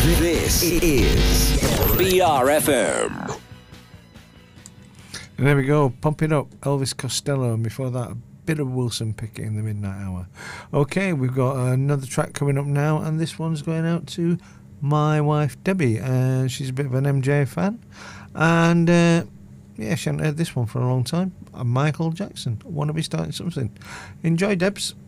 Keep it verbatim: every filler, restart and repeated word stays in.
This is B R F M. And there we go, pump it up, Elvis Costello, and before that, a bit of Wilson Pickett in the midnight hour. Okay, we've got another track coming up now, and this one's going out to my wife Debbie, and uh, she's a bit of an M J fan, and uh, yeah, she hasn't heard this one for a long time. Uh, Michael Jackson, Wanna Be Starting Something. Enjoy, Debs.